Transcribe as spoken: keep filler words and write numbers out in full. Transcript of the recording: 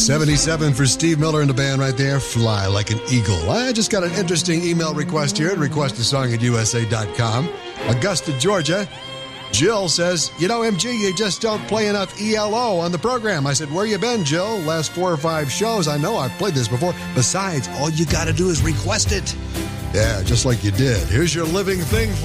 seventy-seven for Steve Miller and the band right there. Fly like an eagle. I just got an interesting email request here at request a song at U S A dot com. Augusta, Georgia. Jill says, you know, M G, you just don't play enough E L O on the program. I said, where you been, Jill? Last four or five shows. I know I've played this before. Besides, all you got to do is request it. Yeah, just like you did. Here's your living thing